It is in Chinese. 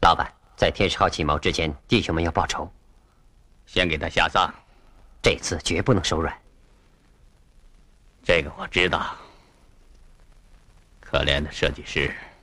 老板，在天10号起锚之前，弟兄们要报仇， 先给他下葬。 这次绝不能手软。 这个我知道。可怜的设计师。